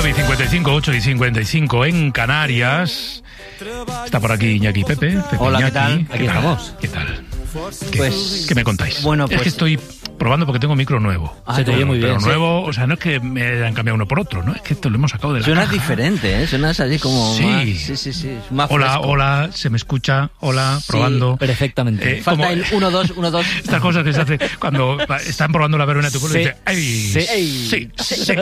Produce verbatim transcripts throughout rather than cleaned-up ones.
nueve y cincuenta y cinco, ocho y cincuenta y cinco en Canarias. Está por aquí Iñaki Pepe. Pepe Hola, Iñaki. ¿qué tal? ¿Qué Aquí tal? estamos. ¿Qué tal? ¿Qué, Pues, ¿qué me contáis? Bueno, pues, es que estoy probando porque tengo micro nuevo. Ah, se te oye muy pero bien. Pero nuevo, o sea, no es que me hayan cambiado uno por otro, ¿no? Es que esto lo hemos sacado de la Suenas caja. diferente, ¿eh? Suenas así como Sí. más... Sí, sí, sí. Más Hola, fresco. hola, se me escucha. Hola, probando. Perfectamente. Eh, Falta como- el uno, dos, uno, dos. Estas cosas que se hacen cuando están probando la verbena de tu pueblo y Sí. dices, ¡ay! Sí. Sí, sí.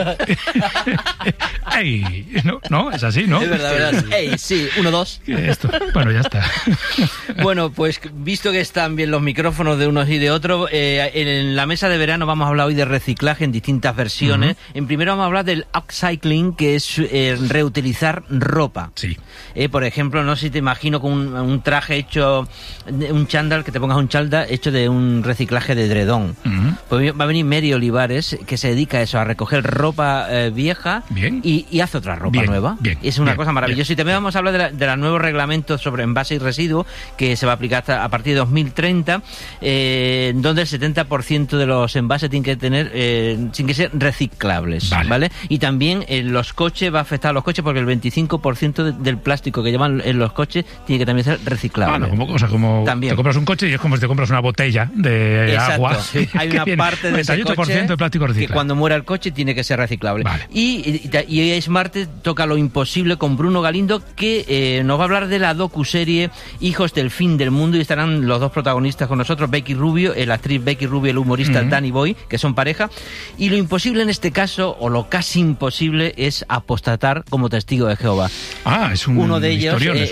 ¡Ay! No, no, es así, ¿no? Es verdad, verdad. Ey, sí, uno, dos. Esto. Bueno, ya está. Bueno, pues visto que están bien los micrófonos de unos y de otros, eh, en la mesa de verano vamos a hablar hoy de reciclaje en distintas versiones. Uh-huh. En primero vamos a hablar del upcycling, que es eh, reutilizar ropa. Sí. Eh, por ejemplo, no sé si te imagino con un, un traje hecho, un chándal, que te pongas un chándal hecho de un reciclaje de edredón. Uh-huh. Pues va a venir Mary Olivares, que se dedica a eso, a recoger ropa eh, vieja Bien. y, y hace otra ropa Bien, nueva. bien, es una bien, cosa maravillosa. bien. Y también vamos a hablar de, la, de los nuevos reglamentos sobre envase y residuos, que se va a aplicar hasta a partir de dos mil treinta, eh, donde el setenta por ciento de los envases tienen que tener, eh, tienen que ser reciclables. Vale. ¿Vale? Y también en los coches va a afectar a los coches porque el veinticinco por ciento de, del plástico que llevan en los coches tiene que también ser reciclable. Ah, no, como, o sea, como También. te compras un coche y es como si te compras una botella de Exacto. agua. Sí. Hay una que parte de ese noventa y ocho por ciento coche de plástico reciclado. que cuando muera el coche tiene que ser reciclable. Vale. Y, y, y Smart toca lo imposible con Bruno Galindo, que eh, nos va a hablar de la docuserie Hijos del Fin del Mundo, y estarán los dos protagonistas con nosotros, Becky Rubio, la actriz Becky Rubio, el humorista Uh-huh. Danny Boy, que son pareja. Y lo imposible en este caso, o lo casi imposible, es apostatar como testigo de Jehová. Ah, es un Uno de ellos, historión, eh, eso.